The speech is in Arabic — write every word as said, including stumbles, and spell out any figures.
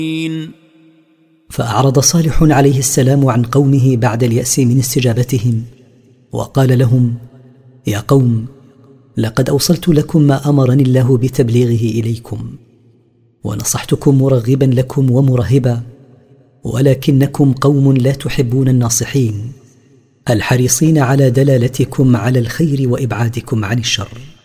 فأعرض صالح عليه السلام عن قومه بعد اليأس من استجابتهم، وقال لهم: يا قوم، لقد أوصلت لكم ما أمرني الله بتبليغه إليكم، ونصحتكم مرغبا لكم ومرهبا، ولكنكم قوم لا تحبون الناصحين الحريصين على دلالتكم على الخير وإبعادكم عن الشر.